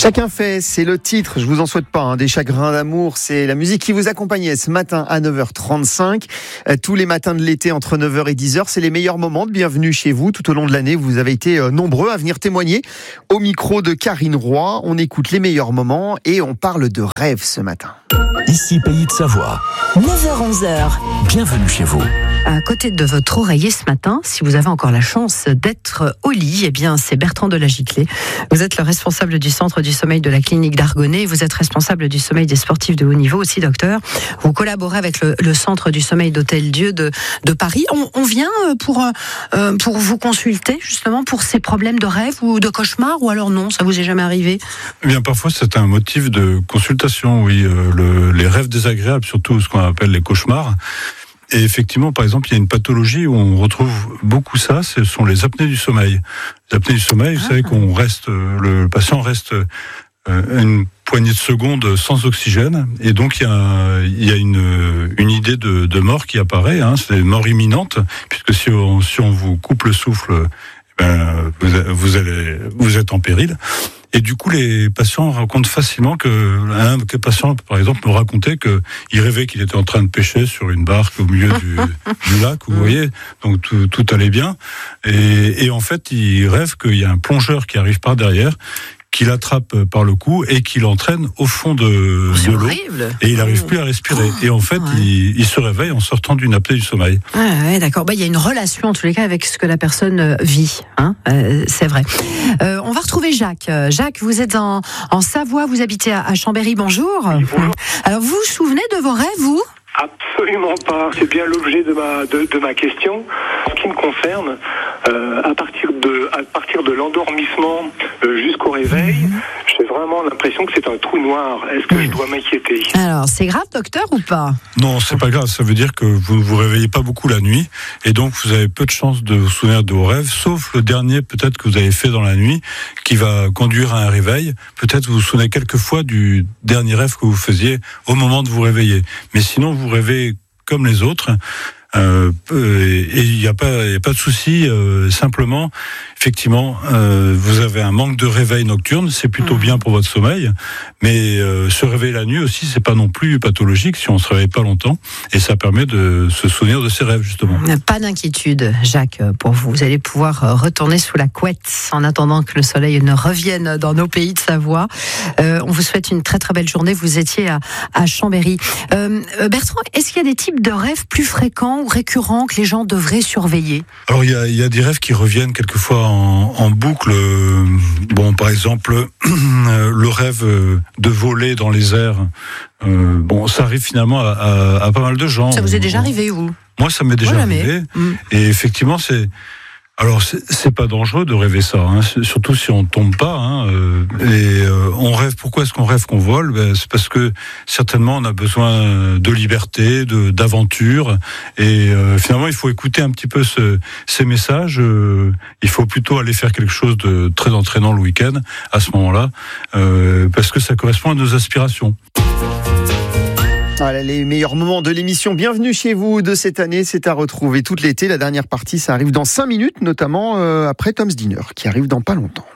Chacun fait, c'est le titre, je vous en souhaite pas, des chagrins d'amour, c'est la musique qui vous accompagnait ce matin à 9h35. Tous les matins de l'été entre 9h et 10h, c'est les meilleurs moments de bienvenue chez vous. Tout au long de l'année, vous avez été nombreux à venir témoigner. Au micro de Karine Roy, on écoute les meilleurs moments et on parle de rêve ce matin. Ici Pays de Savoie. 9h-11h. Bienvenue chez vous. À côté de votre oreiller ce matin, si vous avez encore la chance d'être au lit, eh bien, c'est Bertrand de la Giclée. Vous êtes le responsable du centre du sommeil de la clinique d'Argonnet. Vous êtes responsable du sommeil des sportifs de haut niveau aussi, docteur. Vous collaborez avec le centre du sommeil d'Hôtel-Dieu de Paris. On vient pour vous consulter, justement, pour ces problèmes de rêve ou de cauchemar, ou alors non, ça vous est jamais arrivé? Eh bien, parfois, c'est un motif de consultation, oui. Les rêves désagréables, surtout ce qu'on appelle les cauchemars. Et effectivement, par exemple, il y a une pathologie où on retrouve beaucoup ça, ce sont les apnées du sommeil. Les apnées du sommeil, vous savez qu'on reste, le patient reste une poignée de secondes sans oxygène, et donc il y a une idée de mort qui apparaît, c'est une mort imminente, puisque si on vous coupe le souffle, vous êtes en péril. Et du coup, les patients racontent facilement un patient, par exemple, me racontait qu'il rêvait qu'il était en train de pêcher sur une barque au milieu du lac, vous voyez, donc tout allait bien. Et en fait, il rêve qu'il y a un plongeur qui arrive par derrière, qui l'attrape par le cou et qui l'entraîne au fond de l'eau. Et il n'arrive plus à respirer. Et en fait, il se réveille en sortant d'une apnée du sommeil. Ouais, d'accord. Il y a une relation, en tous les cas, avec ce que la personne vit. C'est vrai. On va retrouver Jacques. Jacques, vous êtes en Savoie, vous habitez à Chambéry. Bonjour. Oui, bonjour. Alors, vous vous souvenez de vos rêves, vous ? Absolument pas. C'est bien l'objet de ma question. En ce qui me concerne, à partir de l'endormissement jusqu'au réveil, j'ai vraiment l'impression que c'est un trou noir. Est-ce que je dois m'inquiéter? Alors, c'est grave, docteur, ou pas? Non, c'est pas grave. Ça veut dire que vous ne vous réveillez pas beaucoup la nuit, et donc vous avez peu de chances de vous souvenir de vos rêves, sauf le dernier peut-être que vous avez fait dans la nuit, qui va conduire à un réveil. Peut-être vous vous souvenez quelquefois du dernier rêve que vous faisiez au moment de vous réveiller. Mais sinon, vous rêvez comme les autres. Et il n'y a pas de souci. Simplement, effectivement, vous avez un manque de réveil nocturne. C'est plutôt bien pour votre sommeil, mais se réveiller la nuit aussi, c'est pas non plus pathologique si on se réveille pas longtemps, et ça permet de se souvenir de ses rêves, justement. Pas d'inquiétude, Jacques, pour vous. Vous allez pouvoir retourner sous la couette en attendant que le soleil ne revienne dans nos pays de Savoie. On vous souhaite une très très belle journée. Vous étiez à Chambéry. Bertrand, est-ce qu'il y a des types de rêves plus fréquents ou récurrents que les gens devraient surveiller? Alors, il y a des rêves qui reviennent quelquefois en boucle. Par exemple, le rêve de voler dans les airs. Ça arrive finalement à pas mal de gens. Ça vous est déjà arrivé, vous? Moi, ça m'est déjà arrivé. Et effectivement, c'est pas dangereux de rêver ça, surtout si on tombe pas. On rêve. Pourquoi est-ce qu'on rêve qu'on vole? C'est parce que certainement on a besoin de liberté, d'aventure. Et finalement, il faut écouter un petit peu ces messages. Il faut plutôt aller faire quelque chose de très entraînant le week-end à ce moment-là, parce que ça correspond à nos aspirations. Voilà, les meilleurs moments de l'émission Bienvenue chez vous de cette année, c'est à retrouver toute l'été. La dernière partie, ça arrive dans 5 minutes, notamment après Tom's Dinner, qui arrive dans pas longtemps.